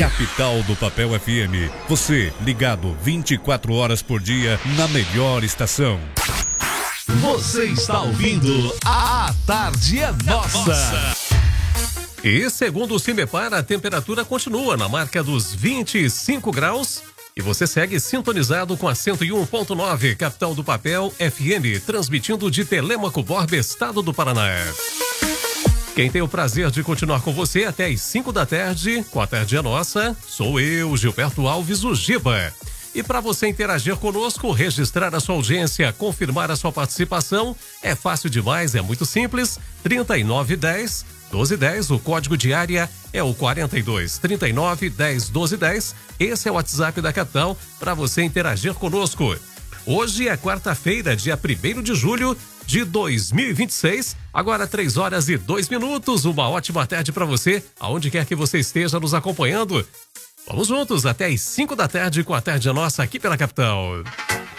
Capital do Papel FM. Você ligado 24 horas por dia na melhor estação. Você está ouvindo A Tarde é Nossa. E segundo o Cimepar, a temperatura continua na marca dos 25 graus. E você segue sintonizado com a 101.9 Capital do Papel FM, transmitindo de Telêmaco Borba, estado do Paraná. Quem tem o prazer de continuar com você até às 5 da tarde, com a Tarde é Nossa, sou eu, Gilberto Alves, o Giba. E para você interagir conosco, registrar a sua audiência, confirmar a sua participação, é fácil demais, é muito simples. 3910-1210, o código de área é o 4239-10-1210. Esse é o WhatsApp da Capital para você interagir conosco. Hoje é quarta-feira, dia 1º de julho de 2026, agora 3h02. Uma ótima tarde para você, aonde quer que você esteja nos acompanhando. Vamos juntos até às 5 da tarde com a Tarde é Nossa aqui pela Capital.